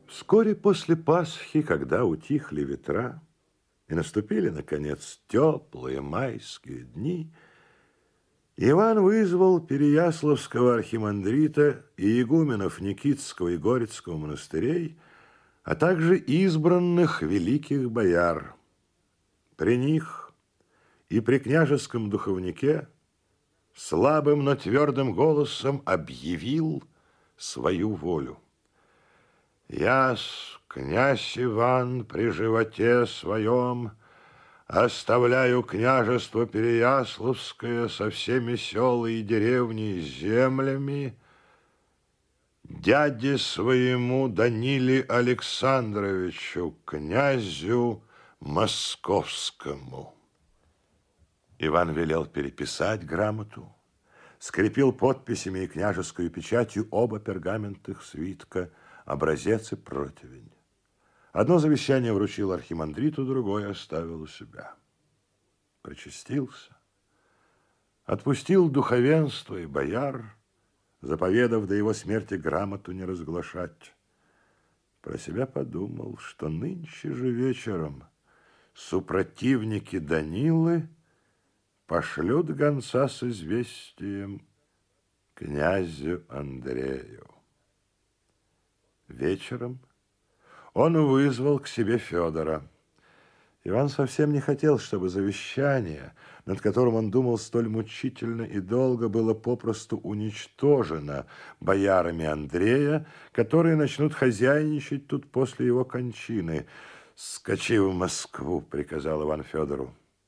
Вскоре после Пасхи, когда утихли ветра и наступили, наконец, теплые майские дни, Иван вызвал Переяславского архимандрита и игуменов Никитского и Горецкого монастырей, а также избранных великих бояр. При них и при княжеском духовнике слабым, но твердым голосом объявил свою волю. «Я-с, князь Иван, при животе своем оставляю княжество Переяславское со всеми селы и деревни и землями дяде своему Даниле Александровичу, князю московскому». Иван велел переписать грамоту, скрепил подписями и княжескую печатью оба пергаментных свитка, образец и противень. Одно завещание вручил архимандриту, другое оставил у себя. Причастился, отпустил духовенство и бояр, заповедав до его смерти грамоту не разглашать. Про себя подумал, что нынче же вечером супротивники Данилы пошлют гонца с известием князю Андрею. Вечером он вызвал к себе Федора. Иван совсем не хотел, чтобы завещание, над которым он думал столь мучительно и долго, было попросту уничтожено боярами Андрея, которые начнут хозяйничать тут после его кончины. «Скачи в Москву», — приказал Иван Федору.